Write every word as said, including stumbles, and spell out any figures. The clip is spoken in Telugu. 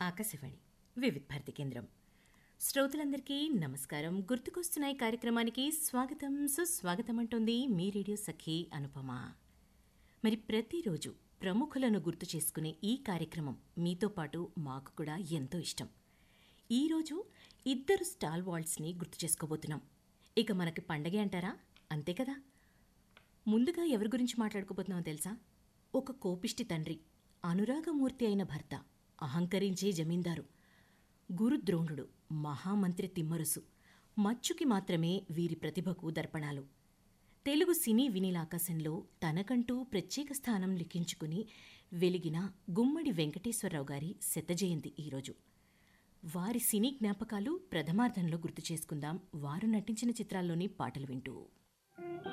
ఆకాశవాణి వివిధ భారతి కేంద్రం. శ్రోతలందరికీ నమస్కారం. గుర్తుకొస్తున్నాయి కార్యక్రమానికి స్వాగతం, సుస్వాగతం అంటోంది మీ రేడియో సఖి అనుపమ. మరి ప్రతిరోజు ప్రముఖులను గుర్తు చేసుకునే ఈ కార్యక్రమం మీతో పాటు మాకు కూడా ఎంతో ఇష్టం. ఈరోజు ఇద్దరు స్టాల్ వాల్స్ని గుర్తు చేసుకోబోతున్నాం. ఇక మనకి పండగే అంటారా? అంతే కదా. ముందుగా ఎవరి గురించి మాట్లాడుకోబోతున్నామో తెలుసా? ఒక కోపిష్టి తండ్రి, అనురాగమూర్తి అయిన భర్త, అహంకరించే జమీందారు, గురుద్రోణుడు, మహామంత్రి తిమ్మరుసు, మచ్చుకి మాత్రమే వీరి ప్రతిభకు దర్పణాలు. తెలుగు సినీ వినీలాకాశంలో తనకంటూ ప్రత్యేక స్థానం లిఖించుకుని వెలిగిన గుమ్మడి వెంకటేశ్వరరావు గారి శతజయంతి ఈరోజు. వారి సినీ జ్ఞాపకాలు ప్రథమార్థంలో గుర్తు చేసుకుందాం, వారు నటించిన చిత్రాల్లోని పాటలు వింటూ.